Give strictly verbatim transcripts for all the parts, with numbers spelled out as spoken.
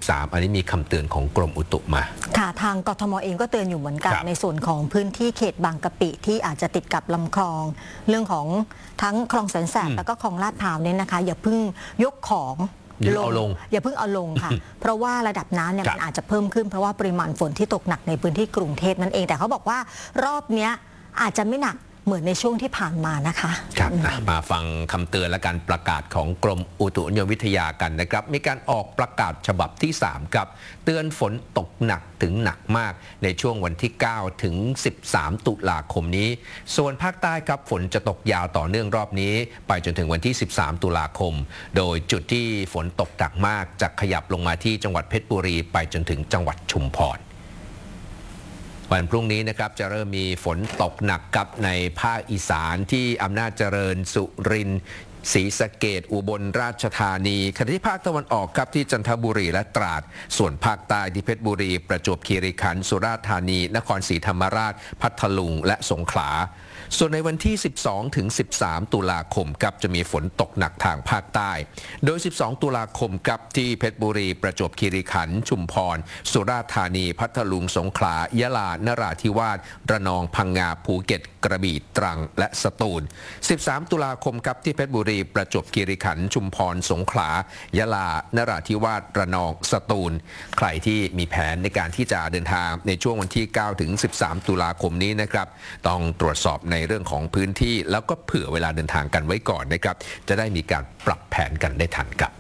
บสามอันนี้มีคำเตือนของกรมอุตุมาค่ะทางกทม.เองก็เตือนอยู่เหมือนกันในส่วนของพื้นที่เขตบางกะปิที่อาจจะติดกับลำคลองเรื่องของทั้งคลองแสนแสบแล้วก็คลองลาดพร้าวเนี่ยนะคะอย่าเพิ่งยกของลงอย่าเพิ่งเอาลงค่ะ เพราะว่าระดับน้ำเนี่ยมันอาจจะเพิ่มขึ้นเพราะว่าปริมาณฝนที่ตกหนักในพื้นที่กรุงเทพนั่นเองแต่เขาบอกว่ารอบนี้อาจจะไม่หนักเหมือนในช่วงที่ผ่านมานะคะครับมาฟังคำเตือนและการประกาศของกรมอุตุนิยมวิทยากันนะครับมีการออกประกาศฉบับที่สามครับเตือนฝนตกหนักถึงหนักมากในช่วงวันที่เก้าถึงสิบสามตุลาคมนี้ส่วนภาคใต้ครับฝนจะตกยาวต่อเนื่องรอบนี้ไปจนถึงวันที่สิบสามตุลาคมโดยจุดที่ฝนตกหนักมากจะขยับลงมาที่จังหวัดเพชรบุรีไปจนถึงจังหวัดชุมพรวันพรุ่งนี้นะครับจะเริ่มมีฝนตกหนักกับในภาคอีสานที่อำนาจเจริญสุรินทร์ศรีสะเกษอุบลราชธานีขณะที่ภาคตะวันออกครับที่จันทบุรีและตราดส่วนภาคใต้ที่เพชรบุรีประจวบคีรีขันธ์สุราษฎร์ธานีนครศรีธรรมราชพัทลุงและสงขลาส่วนในวันที่สิบสองถึงสิบสามตุลาคมครับจะมีฝนตกหนักทางภาคใต้โดยสิบสองตุลาคมครับที่เพชรบุรีประจวบคีรีขันธ์ชุมพรสุราษฎร์ธานีพัทลุงสงขลายะลานราธิวาสระนองพังงาภูเก็ตกระบี่ตรังและสตูลสิบสามตุลาคมครับที่เพชรบุรีประจวบคีรีขันธ์ชุมพรสงขลายะลานราธิวาสระนองสตูลใครที่มีแผนในการที่จะเดินทางในช่วงวันที่เก้าถึงสิบสามตุลาคมนี้นะครับต้องตรวจสอบในเรื่องของพื้นที่แล้วก็เผื่อเวลาเดินทางกันไว้ก่อนนะครับจะได้มีการปรับแผนกันได้ทันครับ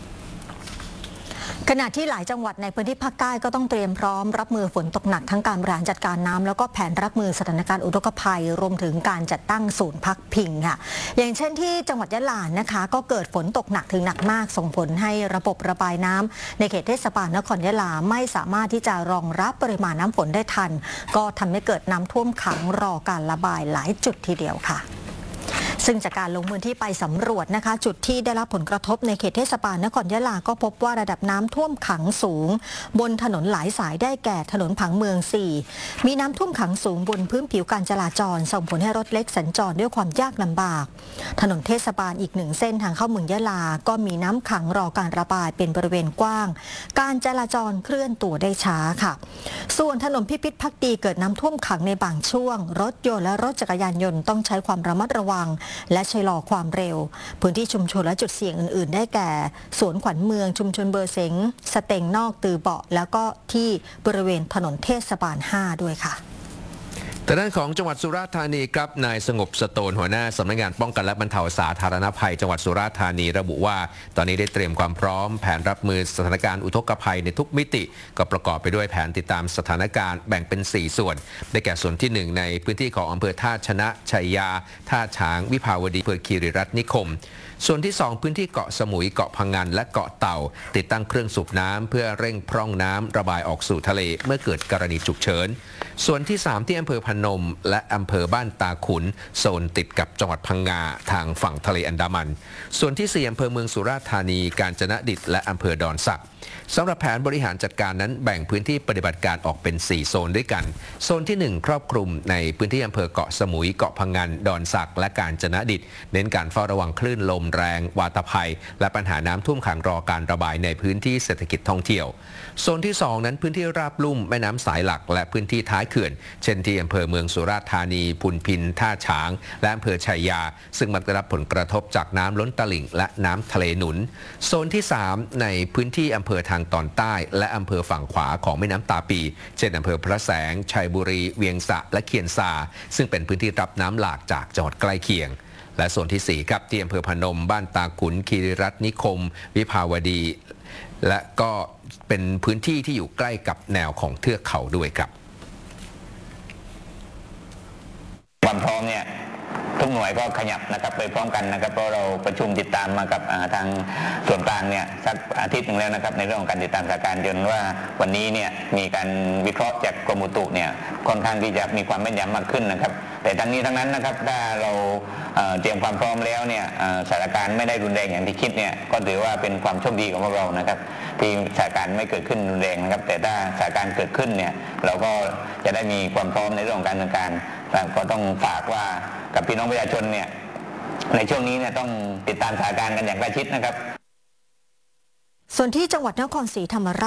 ขณะที่หลายจังหวัดในพื้นที่ภาคใต้ก็ต้องเตรียมพร้อมรับมือฝนตกหนักทั้งการบริหารจัดการน้ำแล้วก็แผนรับมือสถานการณ์อุทกภัยรวมถึงการจัดตั้งศูนย์พักพิงค่ะอย่างเช่นที่จังหวัดยะลานะคะก็เกิดฝนตกหนักถึงหนักมากส่งผลให้ระบบระบายน้ำในเขตเทศบาลนครยะลาไม่สามารถที่จะรองรับปริมาณน้ำฝนได้ทันก็ทำให้เกิดน้ำท่วมขังรอการระบายหลายจุดทีเดียวค่ะซึ่งจากการลงพื้นที่ไปสำรวจนะคะจุดที่ได้รับผลกระทบในเขตเทศบาลนครยะลาก็พบว่าระดับน้ำท่วมขังสูงบนถนนหลายสายได้แก่ถนนผังเมืองสี่มีน้ำท่วมขังสูงบนพื้นผิวการจราจรส่งผลให้รถเล็กสัญจรด้วยความยากลำบากถนนเทศบาลอีกหนึ่งเส้นทางเข้าเมืองยะลาก็มีน้ำขังรอการระบายเป็นบริเวณกว้างการจราจรเคลื่อนตัวได้ช้าค่ะส่วนถนนพิพิธภักดีเกิดน้ำท่วมขังในบางช่วงรถยนต์และรถจักรยานยนต์ต้องใช้ความระมัดระวังและชะลอความเร็วพื้นที่ชุมชนและจุดเสี่ยงอื่นๆได้แก่สวนขวัญเมืองชุมชนเบอร์เสงสเต็งนอกตือเบาะแล้วก็ที่บริเวณถนนเทศบาลห้าด้วยค่ะแต่ด้านของจังหวัดสุราษฎร์ธานีครับนายสงบสโตนหัวหน้าสำนักงานป้องกันและบรรเทาสาธารณภัยจังหวัดสุราษฎร์ธานีระบุว่าตอนนี้ได้เตรียมความพร้อมแผนรับมือสถานการณ์อุทกภัยในทุกมิติก็ประกอบไปด้วยแผนติดตามสถานการณ์แบ่งเป็นสี่ส่วนได้แก่ส่วนที่หนึ่งในพื้นที่ของอำเภอท่าชนะชัยยาท่าช้างวิภาวดีอำเภอคีรีรัตน์นิคมส่วนที่สองพื้นที่เกาะสมุยเกาะพังงานและเกาะเต่าติดตั้งเครื่องสูบน้ำเพื่อเร่งพร่องน้ำระบายออกสู่ทะเลเมื่อเกิดกรณีฉุกเฉินส่วนที่สามที่อำเภอพนมและอำเภอบ้านตาขุนโซนติดกับจังหวัดพังงาทางฝั่งทะเลอันดามันส่วนที่สี่อำเภอเมืองสุราษฎร์ธานีกาญจนดิตและอำเภอดอนสักสำหรับแผนบริหารจัดการนั้นแบ่งพื้นที่ปฏิบัติการออกเป็นสี่โซนด้วยกันโซนที่หนึ่งครอบคลุมในพื้นที่อำเภอเกาะสมุยเกาะพังงานดอนสักและกาญจนดิตเน้นการเฝ้าระวังคลื่นลมแรงวาตภัยและปัญหาน้ำท่วมขังรอการระบายในพื้นที่เศรษฐกิจท่องเที่ยวโซนที่สองนั้นพื้นที่ราบลุ่มแม่น้ำสายหลักและพื้นที่ท้ายเขื่อนเช่นที่อำเภอเมืองสุราษฎร์ธานีพุนพินท่าช้างและอำเภอชัยยาซึ่งมักได้รับผลกระทบจากน้ำล้นตลิ่งและน้ำทะเลหนุนโซนที่สามในพื้นที่อำเภอทางตอนใต้และอำเภอฝั่งขวาของแม่น้ำตาปีเช่นอำเภอพระแสงชัยบุรีเวียงสะและเคียนซาซึ่งเป็นพื้นที่รับน้ำหลากจากจังหวัดใกล้เคียงและส่วนที่สี่ครับที่อำเภอพนมบ้านตาขุนคีรีรัตน์นิคมวิภาวดีและก็เป็นพื้นที่ที่อยู่ใกล้กับแนวของเทือกเขาด้วยครับความพร้อมเนี่ยทุกหน่วยก็ขยับนะครับไปพร้อมกันนะครับเพราะเราประชุมติดตามมากับทางส่วนกลางเนี่ยสักอาทิตย์หนึ่งแล้วนะครับในเรื่องของการติดตามสถานการณ์จนว่าวันนี้เนี่ยมีการวิเคราะห์จากกรมอุตุเนี่ยค่อนข้างที่จะมีความแม่นยำมากขึ้นนะครับแต่ทั้งนี้ทั้งนั้นนะครับถ้าเราเตรียมความพร้อมแล้วเนี่ยสถานการณ์ไม่ได้รุนแรงอย่างที่คิดเนี่ยก็ถือว่าเป็นความโชคดีของพวกเรานะครับที่สถานการณ์ไม่เกิดขึ้นรุนแรงนะครับแต่ถ้าสถานการณ์เกิดขึ้นเนี่ยเราก็จะได้มีความพร้อมในเรื่องของการดำเนินการก็ต้องฝากว่ากับพี่น้องประชาชนเนี่ยในช่วงนี้เนี่ยต้องติดตามสถานการณ์กันอย่างใกล้ชิดนะครับส่วนที่จังหวัดนครศรีธรรมราช